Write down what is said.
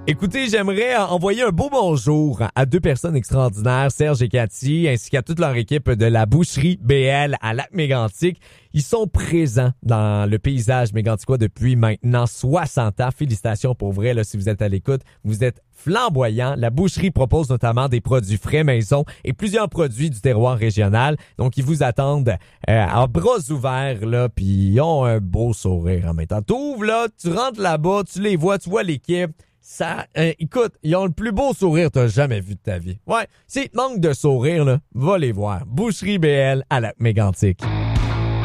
Écoutez, j'aimerais envoyer un beau bonjour à deux personnes extraordinaires, Serge et Cathy, ainsi qu'à toute leur équipe de la boucherie BL à Lac-Mégantic. Ils sont présents dans le paysage méganticois depuis maintenant 60 ans. Félicitations pour vrai, là, si vous êtes à l'écoute. Vous êtes flamboyants. La boucherie propose notamment des produits frais maison et plusieurs produits du terroir régional. Donc, ils vous attendent à bras ouverts, là, puis ils ont un beau sourire en même temps. T'ouvres, là, tu rentres là-bas, tu les vois, tu vois l'équipe. Ça, écoute, ils ont le plus beau sourire que t'as jamais vu de ta vie. Ouais, si te manque de sourire, là, va les voir. Boucherie BL à Lac-Mégantic.